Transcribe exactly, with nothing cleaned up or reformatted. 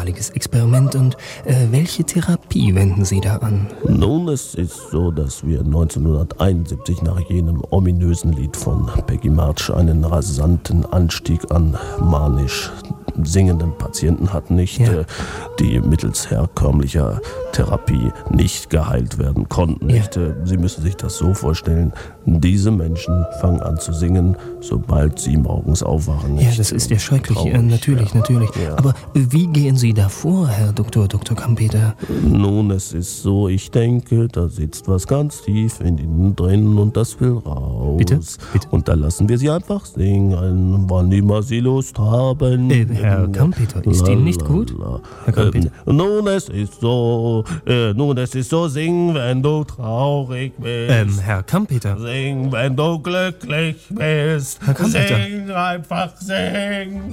einmaliges Experiment und äh, welche Therapie wenden Sie da an? Nun, es ist so, dass wir neunzehnhunderteinundsiebzig nach jenem ominösen Lied von Peggy March einen rasanten Anstieg an manisch singenden Patienten hatten, nicht, Ja. äh, die mittels herkömmlicher Therapie nicht geheilt werden konnten. Ja. Nicht? Äh, Sie müssen sich das so vorstellen, diese Menschen fangen an zu singen, sobald sie morgens aufwachen. Ja, Nicht? das ist ja schrecklich. Traurig, Äh, natürlich, ja. natürlich. Ja. Aber wie gehen Sie da vor, Herr Doktor, Doktor Kampeter? Nun, es ist so, ich denke, da sitzt was ganz tief in ihnen drin und das will raus. Bitte? Bitte? Und da lassen wir sie einfach singen, wann immer sie Lust haben. Äh, Herr Kampeter, ist Ihnen nicht gut? Herr Kampeter? Ähm, nun, es ist so, äh, nun, es ist so, sing, wenn du traurig bist. Ähm, Herr Kampeter. Sing, wenn du glücklich bist. Herr Kampeter. Sing, einfach sing.